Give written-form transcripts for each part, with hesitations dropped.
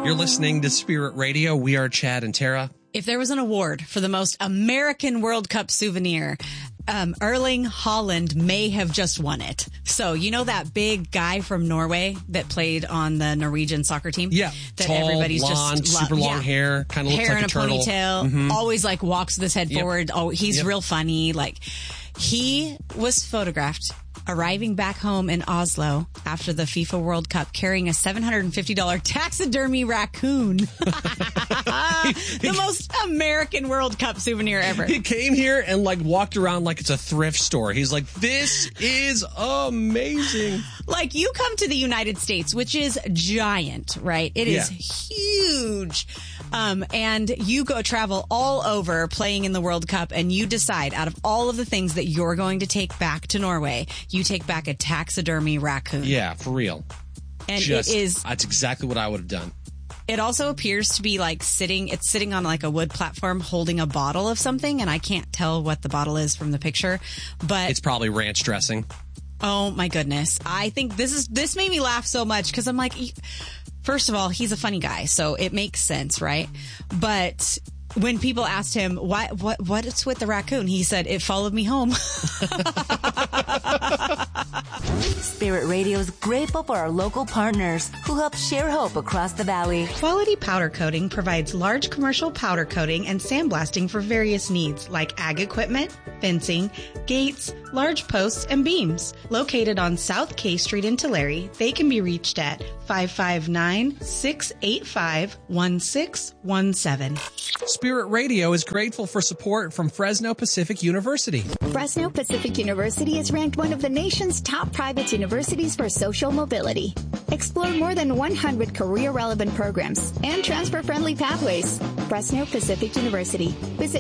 You're listening to Spirit Radio. We are Chad and Tara. If there was an award for the most American World Cup souvenir, Erling Haaland may have just won it. So, you know that big guy from Norway that played on the Norwegian soccer team? Yeah. That tall, everybody's blonde, just super long hair, kind of looks like a turtle. Hair in a ponytail, always like walks with his head forward. Oh, he's real funny. Like, he was photographed arriving back home in Oslo after the FIFA World Cup carrying a $750 taxidermy raccoon. The most American World Cup souvenir ever. He came here and like walked around like it's a thrift store. He's like, this is amazing. Like, you come to the United States, which is giant, right? It is huge. And you go travel all over playing in the World Cup, and you decide out of all of the things that you're going to take back to Norway, you take back a taxidermy raccoon. Yeah, for real. And that's exactly what I would have done. It also appears to be like sitting on like a wood platform holding a bottle of something, and I can't tell what the bottle is from the picture, but it's probably ranch dressing. Oh my goodness. I think this made me laugh so much because I'm like, first of all, he's a funny guy, so it makes sense, right? But when people asked him, what's with the raccoon? He said, it followed me home. Spirit Radio is grateful for our local partners who help share hope across the valley. Quality Powder Coating provides large commercial powder coating and sandblasting for various needs like ag equipment, fencing, gates, large posts, and beams. Located on South K Street in Tulare, they can be reached at 559-685-1617. Spirit Radio is grateful for support from Fresno Pacific University. Fresno Pacific University is ranked one of the nation's top private universities for social mobility. Explore more than 100 career-relevant programs and transfer-friendly pathways. Fresno Pacific University. Visit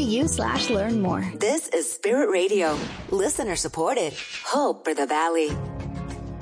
fpu.edu/learn more. This is Spirit Radio. Listener supported. Hope for the Valley.